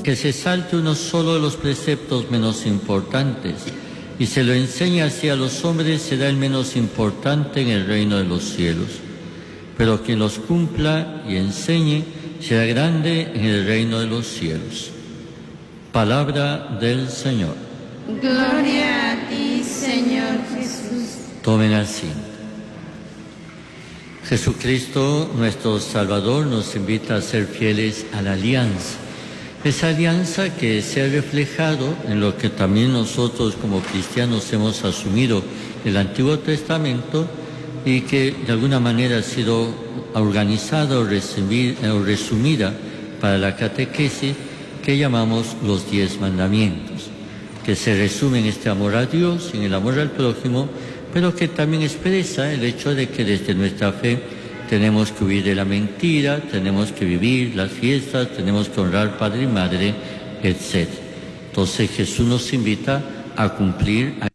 que se salte uno solo de los preceptos menos importantes y se lo enseñe así a los hombres, será el menos importante en el reino de los cielos. Pero quien los cumpla y enseñe será grande en el reino de los cielos. Palabra del Señor. Gloria a ti, Señor Jesús. Tomen asiento. Jesucristo, nuestro Salvador, nos invita a ser fieles a la alianza. Esa alianza que se ha reflejado en lo que también nosotros como cristianos hemos asumido el Antiguo Testamento y que de alguna manera ha sido organizada o resumida para la catequesis que llamamos los 10 mandamientos, que se resume en este amor a Dios, en el amor al prójimo, pero que también expresa el hecho de que desde nuestra fe tenemos que huir de la mentira, tenemos que vivir las fiestas, tenemos que honrar padre y madre, etc. Entonces Jesús nos invita a cumplir